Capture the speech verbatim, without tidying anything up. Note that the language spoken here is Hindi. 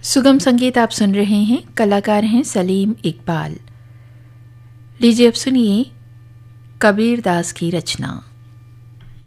सुगम संगीत आप सुन रहे हैं, कलाकार हैं सलीम इकबाल। लीजिए अब सुनिए कबीर दास की रचना।